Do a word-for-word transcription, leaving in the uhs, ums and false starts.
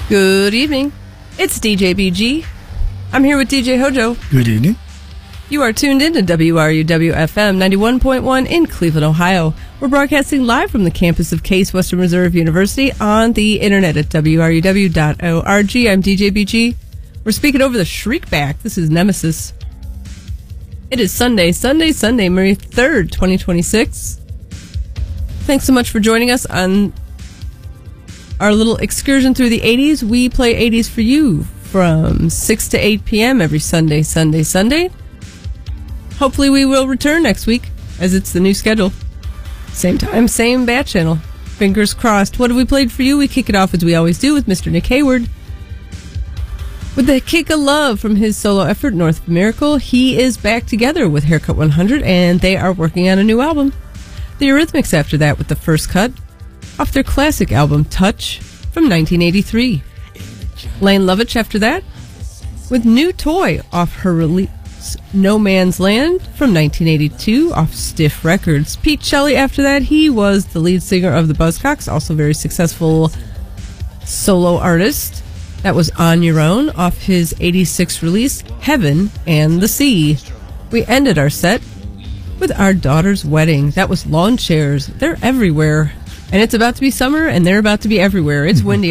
Good evening. It's D J B G. I'm here with D J Hojo. Good evening. You are tuned in to W R U W F M ninety-one point one in Cleveland, Ohio. We're broadcasting live from the campus of Case Western Reserve University on the internet at W R U W dot org. I'm D J B G. We're speaking over the Shriekback. This is Nemesis. It is Sunday, Sunday, Sunday, May third, twenty twenty-six. Thanks so much for joining us on our little excursion through the eighties. We play eighties for you from six to eight p.m. every Sunday, Sunday, Sunday. Hopefully we will return next week, as it's the new schedule. Same time, same bat channel. Fingers crossed. What have we played for you? We kick it off, as we always do, with Mister Nick Hayward. With the Kick of Love from his solo effort, North of Miracle. He is back together with Haircut one hundred, and they are working on a new album. The Eurythmics after that with The First Cut, off their classic album, Touch, from nineteen eighty-three. Lane Lovitch after that, with New Toy, off her release, No Man's Land, from nineteen eighty-two, off Stiff Records. Pete Shelley after that, he was the lead singer of the Buzzcocks, also very successful solo artist. That was On Your Own, off his eighty-six release, Heaven and the Sea. We ended our set with Our Daughter's Wedding. That was Lawn Chairs. They're everywhere. And it's about to be summer, and they're about to be everywhere. It's windy